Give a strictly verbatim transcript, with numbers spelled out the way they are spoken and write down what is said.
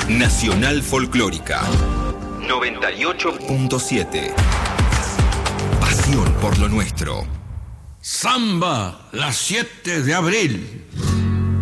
Nacional Folclórica noventa y ocho punto siete. Pasión por lo nuestro. Samba, las siete de abril.